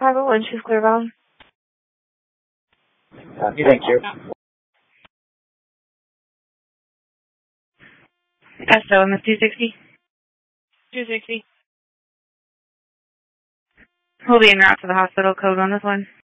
501, she's clearbound. Thank you. SO, Miss 260? 260. We'll be en route to the hospital. Code on this one.